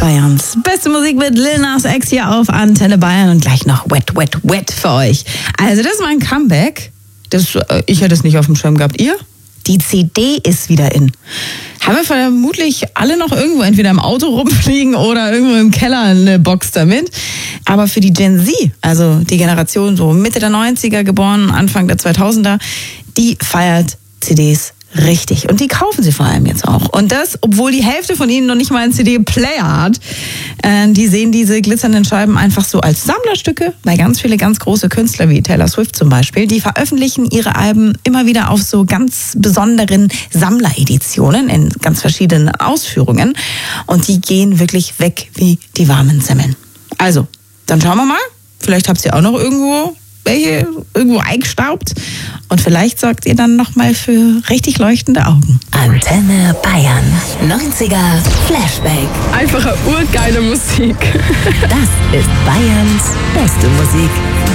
Bayerns beste Musik mit Lil Nas X hier auf Antenne Bayern und gleich noch Wet, Wet, Wet für euch. Also das ist mein Comeback. Ich hätte es nicht auf dem Schirm gehabt. Ihr? Die CD ist wieder in. Haben wir vermutlich alle noch irgendwo entweder im Auto rumfliegen oder irgendwo im Keller eine Box damit. Aber für die Gen Z, also die Generation so Mitte der 90er geboren, Anfang der 2000er, die feiert CDs richtig. Und die kaufen sie vor allem jetzt auch. Und das, obwohl die Hälfte von ihnen noch nicht mal einen CD-Player hat. Die sehen diese glitzernden Scheiben einfach so als Sammlerstücke, weil ganz viele ganz große Künstler wie Taylor Swift zum Beispiel, die veröffentlichen ihre Alben immer wieder auf so ganz besonderen Sammlereditionen in ganz verschiedenen Ausführungen. Und die gehen wirklich weg wie die warmen Semmeln. Also, dann schauen wir mal. Vielleicht habt ihr auch noch irgendwo eingestaubt. Und vielleicht sorgt ihr dann nochmal für richtig leuchtende Augen. Antenne Bayern. 90er Flashback. Einfache urgeile Musik. Das ist Bayerns beste Musik.